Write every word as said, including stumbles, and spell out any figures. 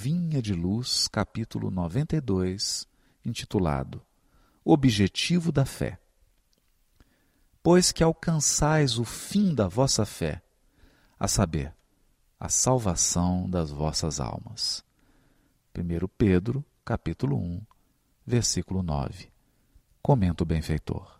Vinha de Luz, capítulo noventa e dois, intitulado Objetivo da Fé. Pois que alcançais o fim da vossa fé, a saber, a salvação das vossas almas. primeiro Pedro, capítulo um, versículo nove. Comenta o benfeitor.